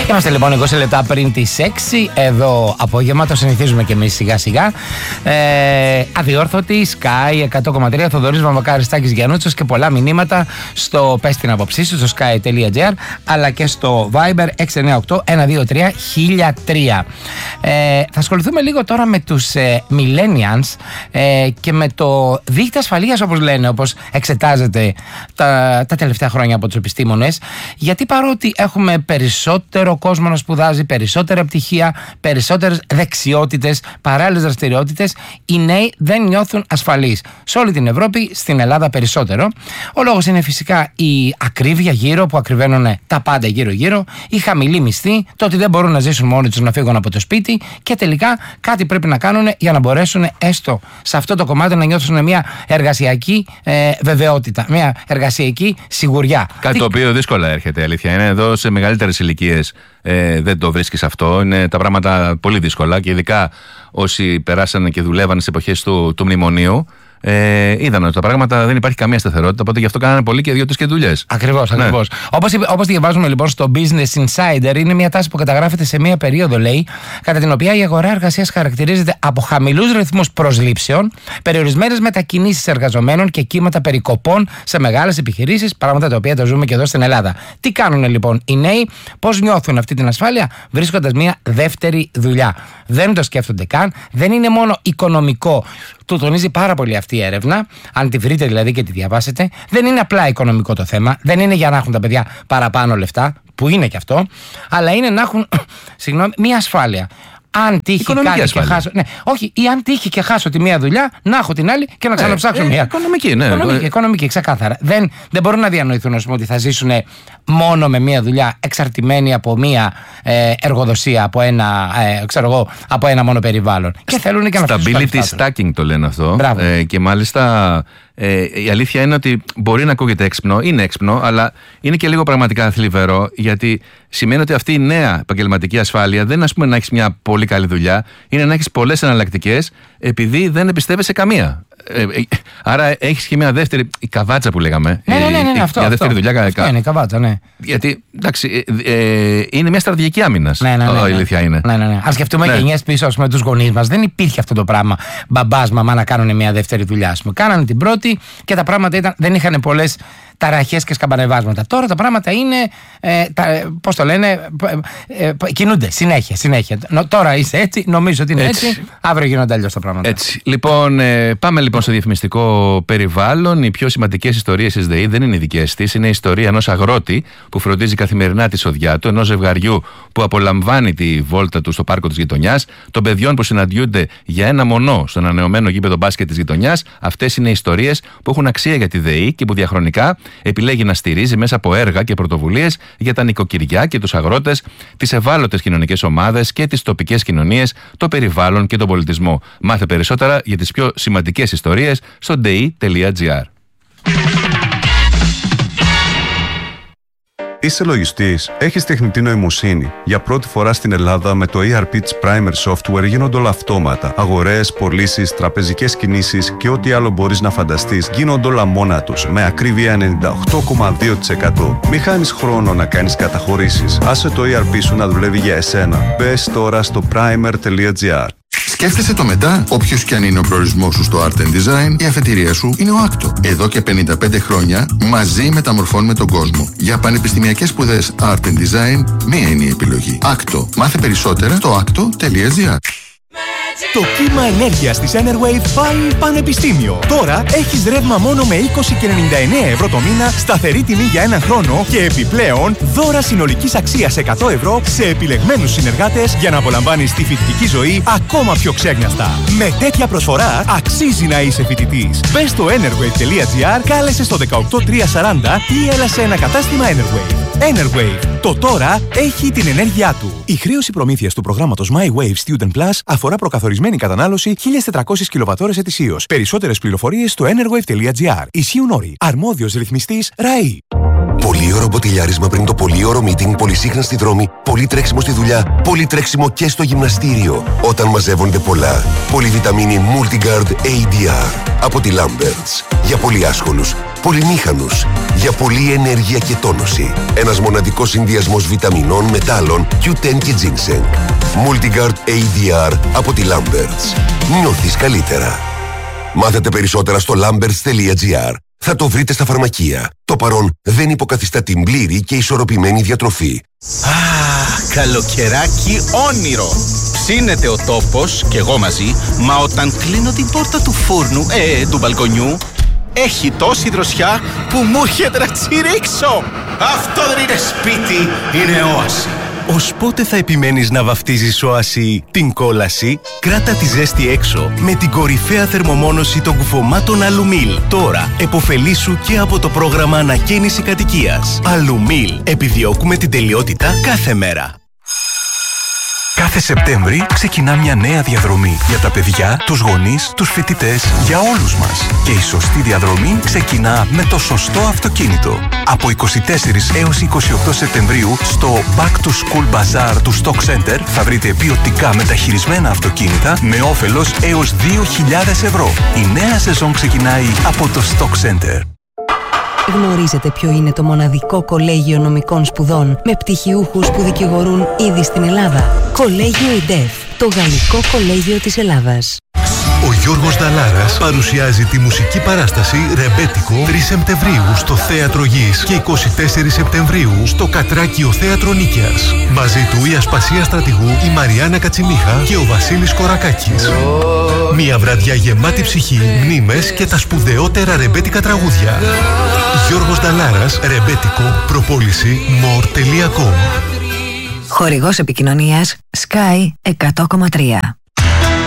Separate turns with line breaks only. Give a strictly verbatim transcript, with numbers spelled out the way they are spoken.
Είμαστε λοιπόν είκοσι λεπτά πριν τις έξι. Εδώ απόγευμα, το συνηθίζουμε και εμείς σιγά σιγά. ε, Αδιόρθωτη, Sky εκατό κόμμα τρία, Θοδωρής Βαμβακάρης, Τάκης Γιαννούτσος και πολλά μηνύματα στο πες την άποψή σου, στο sky τελεία gr, αλλά και στο Viber έξι εννιά οκτώ ένα δύο τρία χίλια τρία. ε, Θα ασχοληθούμε λίγο τώρα με τους ε, millennials ε, και με το δίκτυο ασφαλείας, όπως λένε, όπως εξετάζεται τα, τα τελευταία χρόνια από τους επιστήμονες. Γιατί παρότι έχουμε περισσότερο κόσμο να σπουδάζει, περισσότερα πτυχία, περισσότερες δεξιότητες, παράλληλες δραστηριότητες, οι νέοι δεν νιώθουν ασφαλείς. Σε όλη την Ευρώπη, στην Ελλάδα περισσότερο. Ο λόγος είναι φυσικά η ακρίβεια γύρω, που ακριβένουν τα πάντα γύρω-γύρω, η χαμηλή μισθή, το ότι δεν μπορούν να ζήσουν μόνοι τους, να φύγουν από το σπίτι και τελικά κάτι πρέπει να κάνουν για να μπορέσουν έστω σε αυτό το κομμάτι να νιώθουν μια εργασιακή ε, βεβαιότητα, μια εργασιακή σιγουριά.
Κάτι Τι... το οποίο δύσκολα έρχεται, αλήθεια είναι. Εδώ σε μεγαλύτερες ηλικίες ε, δεν το βρίσκεις αυτό. Είναι τα πράγματα πολύ δύσκολα και ειδικά όσοι περάσανε και δουλεύανε σε εποχές του, του μνημονίου. Ε, είδαν ότι τα πράγματα δεν υπάρχει καμία σταθερότητα, οπότε γι' αυτό κάνανε πολύ και δύο-τρεις και δουλειές. Ακριβώς, ακριβώς. Ναι. Όπως, όπως διαβάζουμε λοιπόν στο Business Insider, είναι μια τάση που καταγράφεται σε μια περίοδο, λέει, κατά την οποία η αγορά εργασίας χαρακτηρίζεται από χαμηλούς ρυθμούς προσλήψεων, περιορισμένες μετακινήσεις εργαζομένων και κύματα περικοπών σε μεγάλες επιχειρήσεις, πράγματα τα οποία τα ζούμε και εδώ στην Ελλάδα. Τι κάνουν λοιπόν οι νέοι, πώς νιώθουν αυτή την ασφάλεια, βρίσκοντας μια δεύτερη δουλειά. Δεν το σκέφτονται καν, δεν είναι μόνο οικονομικό. Το τονίζει πάρα πολύ αυτή η έρευνα, αν τη βρείτε δηλαδή και τη διαβάσετε. Δεν είναι απλά οικονομικό το θέμα, δεν είναι για να έχουν τα παιδιά παραπάνω λεφτά, που είναι και αυτό, αλλά είναι να έχουν συγγνώμη, μια ασφάλεια. Αν τύχει κάτι ασφάλεια. Και χάσω. Ναι, όχι, ή αν τύχει και χάσω τη μία δουλειά, να έχω την άλλη και να ξαναψάξω ε, μία. Οικονομική, ναι.
Οικονομική, οικονομική, ξεκάθαρα. Δεν, δεν μπορούν να διανοηθούν, ας πούμε, ότι θα ζήσουν μόνο με μία δουλειά, εξαρτημένοι από μία ε, εργοδοσία, από ένα, ε, ξέρω εγώ, από ένα μόνο περιβάλλον. Και θέλουν και να
Stability stacking το λένε αυτό. Ε, και μάλιστα. Ε, η αλήθεια είναι ότι μπορεί να ακούγεται έξυπνο, είναι έξυπνο, αλλά είναι και λίγο πραγματικά θλιβερό, γιατί σημαίνει ότι αυτή η νέα επαγγελματική ασφάλεια δεν είναι, ας πούμε, να έχεις μια πολύ καλή δουλειά, είναι να έχεις πολλές εναλλακτικές, επειδή δεν εμπιστεύεσαι καμία. Ε, ε, άρα έχεις και μια δεύτερη, η καβάτσα που λέγαμε.
Ναι, ναι, ναι, ναι, ναι αυτό.
Μια δεύτερη
αυτό.
δουλειά.
Αυτό κα... είναι η καβάτσα, ναι.
Γιατί, εντάξει, ε, ε, είναι μια στρατηγική άμυνας.
Ναι, ναι, ναι, ναι.
Η αλήθεια είναι.
Ναι, ναι, ναι. Αν σκεφτούμε ναι. γενιές πίσω, ας πούμε, τους γονείς μας, δεν υπήρχε αυτό το πράγμα. Μπαμπάς, μαμά να κάνουν μια δεύτερη δουλειά. Ας πούμε. Κάνανε την πρώτη και τα πράγματα ήταν, δεν είχαν πολλές ταραχές και σκαμπανεβάσματα. Τώρα τα πράγματα είναι, ε, τα, πώς το λένε, ε, ε, κινούνται συνέχεια, συνέχεια. Νο, τώρα είσαι έτσι, νομίζω ότι είναι έτσι, έτσι αύριο γίνονται αλλιώς τα πράγματα.
Έτσι. Λοιπόν, ε, πάμε λοιπόν στο διαφημιστικό περιβάλλον. Οι πιο σημαντικές ιστορίες της ΔΕΗ δεν είναι οι δικές της, είναι η ιστορία ενός αγρότη που φροντίζει καθημερινά τη σοδιά του, ενός ζευγαριού που απολαμβάνει τη βόλτα του στο πάρκο της γειτονιάς, των παιδιών που συναντιούνται για ένα μονό στο ανανεωμένο γήπεδο μπάσκετ της γειτονιάς. Αυτές είναι οι ιστορίες που έχουν αξία για τη ΔΕΗ και που διαχρονικά επιλέγει να στηρίζει μέσα από έργα και πρωτοβουλίες για τα νοικοκυριά και τους αγρότες, τις ευάλωτες κοινωνικές ομάδες και τις τοπικές κοινωνίες, το περιβάλλον και τον πολιτισμό. Μάθε περισσότερα για τις πιο σημαντικές ιστορίες στο ντι τελεία τζι άρ.
Είσαι λογιστής, έχεις τεχνητή νοημοσύνη. Για πρώτη φορά στην Ελλάδα με το ι αρ πι της Primer Software γίνονται όλα αυτόματα. Αγορές, πωλήσεις, τραπεζικές κινήσεις και ό,τι άλλο μπορείς να φανταστείς γίνονται όλα μόνα τους, με ακρίβεια ενενήντα οκτώ κόμμα δύο τοις εκατό. Μη χάνεις χρόνο να κάνεις καταχωρήσεις. Άσε το ι αρ πι σου να δουλεύει για εσένα. Μπες τώρα στο primer τελεία τζι άρ.
Σκέφτεσαι το μετά, όποιος και αν είναι ο προορισμός σου στο Art and Design, η αφετηρία σου είναι ο άκτο. Εδώ και πενήντα πέντε χρόνια μαζί μεταμορφώνουμε τον κόσμο. Για πανεπιστημιακές σπουδές Art and Design, μία είναι η επιλογή. άκτο. Μάθε περισσότερα στο άκτο τελεία τζι άρ.
Το κύμα ενέργειας της Enerwave πάει πανεπιστήμιο. Τώρα έχεις ρεύμα μόνο με είκοσι και ενενήντα εννέα ευρώ το μήνα, σταθερή τιμή για έναν χρόνο και επιπλέον δώρα συνολικής αξίας εκατό ευρώ σε επιλεγμένους συνεργάτες για να απολαμβάνεις τη φοιτητική ζωή ακόμα πιο ξέγνιαστα. Με τέτοια προσφορά αξίζει να είσαι φοιτητής. Μπες στο enerwave τελεία τζι άρ, κάλεσε στο δεκαοκτώ τριακόσια σαράντα ή έλα σε ένα κατάστημα Enerwave. Enerwave. Το τώρα έχει την ενέργειά του. Η χρέωση προμήθειας του προγράμματος My Wave Student Plus αφορά προκαθορισμένη κατανάλωση χίλιες τετρακόσιες κιλοβατόρες ετησίως. Περισσότερες πληροφορίες στο enerwave τελεία τζι άρ. Ισχύουν όροι. Αρμόδιος ρυθμιστής ΡΑΗ.
Πολύ ωραίο μποτιλιάρισμα πριν το πολύ ωραίο meeting, πολύ σύγχρονα στη δρόμη, πολύ τρέξιμο στη δουλειά, πολύ τρέξιμο και στο γυμναστήριο. Όταν μαζεύονται πολλά. Πολυβιταμίνη Multigard έι ντι αρ από τη Lamberts. Για πολύ άσχολους, πολυμήχανους, για πολλή ενέργεια και τόνωση. Ένας μοναδικός συνδυασμός βιταμινών, μετάλλων, κιου τεν και ginseng. Multigard έι ντι αρ από τη Lamberts. Νιώθεις καλύτερα. Μάθετε περισσότερα στο lamberts τελεία τζι άρ. Θα το βρείτε στα φαρμακεία. Το παρόν δεν υποκαθιστά την πλήρη και ισορροπημένη διατροφή.
Α, καλοκαιράκι όνειρο. Ψήνεται ο τόπος και εγώ μαζί, μα όταν κλείνω την πόρτα του φούρνου, ε, του μπαλκονιού, έχει τόση δροσιά που μου έρχεται να τσιρίξω. Αυτό δεν είναι σπίτι, είναι όαση.
Ως πότε θα επιμένεις να βαφτίζεις όαση την κόλαση? Κράτα τη ζέστη έξω με την κορυφαία θερμομόνωση των κουφωμάτων Αλουμίλ. Τώρα εποφελήσου και από το πρόγραμμα ανακαίνιση κατοικίας. Αλουμίλ. Επιδιώκουμε την τελειότητα κάθε μέρα. Κάθε Σεπτέμβρη ξεκινά μια νέα διαδρομή για τα παιδιά, τους γονείς, τους φοιτητές, για όλους μας. Και η σωστή διαδρομή ξεκινά με το σωστό αυτοκίνητο. Από είκοσι τέσσερις έως είκοσι οκτώ Σεπτεμβρίου στο Back to School Bazaar του Stock Center θα βρείτε ποιοτικά μεταχειρισμένα αυτοκίνητα με όφελος έως δύο χιλιάδες ευρώ. Η νέα σεζόν ξεκινάει από το Stock Center.
Γνωρίζετε ποιο είναι το μοναδικό κολέγιο νομικών σπουδών με πτυχιούχους που δικηγορούν ήδη στην Ελλάδα? Κολέγιο ΙΝΤΕΦ, το Γαλλικό Κολέγιο της Ελλάδας.
Ο Γιώργος Νταλάρας παρουσιάζει τη μουσική παράσταση Ρεμπέτικο τρεις Σεπτεμβρίου στο Θέατρο Γης και είκοσι τέσσερις Σεπτεμβρίου στο Κατράκιο Θέατρο Νίκαιας. Μαζί του η Ασπασία Στρατηγού, η Μαριάννα Κατσιμίχα και ο Βασίλης Κορακάκης. Μια βραδιά γεμάτη ψυχή, μνήμες και τα σπουδαιότερα ρεμπέτικα τραγούδια. Γιώργος Νταλάρας, Ρεμπέτικο, προπόληση more τελεία com.
Χορηγός επικοινωνίας Sky εκατό κόμμα τρία.